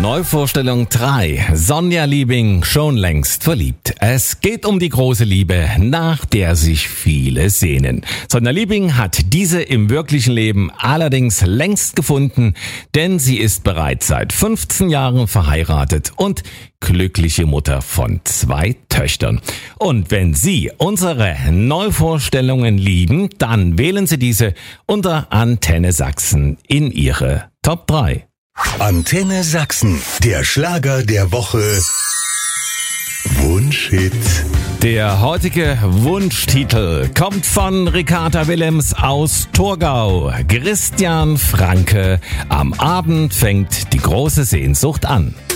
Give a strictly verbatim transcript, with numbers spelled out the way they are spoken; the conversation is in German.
Neuvorstellung drei. Sonja Liebing, schon längst verliebt. Es geht um die große Liebe, nach der sich viele sehnen. Sonja Liebing hat diese im wirklichen Leben allerdings längst gefunden, denn sie ist bereits seit fünfzehn Jahren verheiratet und glückliche Mutter von zwei Töchtern. Und wenn Sie unsere Neuvorstellungen lieben, dann wählen Sie diese unter Antenne Sachsen in Ihre Top drei. Antenne Sachsen, der Schlager der Woche. Wunschhit. Der heutige Wunschtitel kommt von Ricarda Willems aus Thurgau. Christian Franke, am Abend fängt die große Sehnsucht an.